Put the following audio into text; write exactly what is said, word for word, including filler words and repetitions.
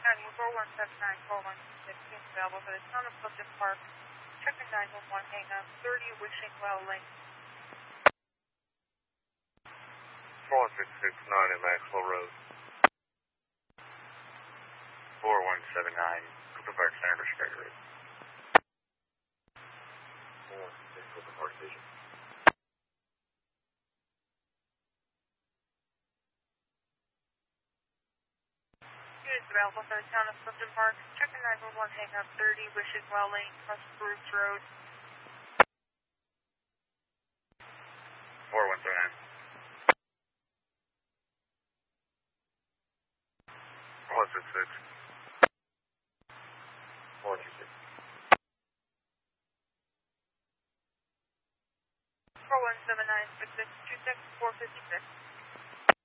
four one seven nine, four one six six, available for the town of Clifton Park. Check in nine one one, hang up, thirty Wishing Well Lane. four one six six nine at Maxwell Road. four one seven nine, Clifton Park, Sanders Street Road. four one six six, Clifton Park Station. Units available for the town of Clifton Park. Check in nine one one, hang up, thirty Wishing Well Lane, West Bruce Road. four one seven nine. four one six six. four two six. four one seven nine, six six two six, four fifty-six.